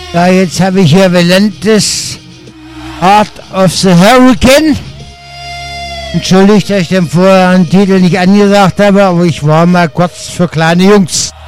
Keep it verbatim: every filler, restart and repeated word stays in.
Ja, jetzt habe ich hier Valentis Art of the Hurricane. Entschuldigt, dass ich den vorherigen Titel nicht angesagt habe, aber ich war mal kurz für kleine Jungs.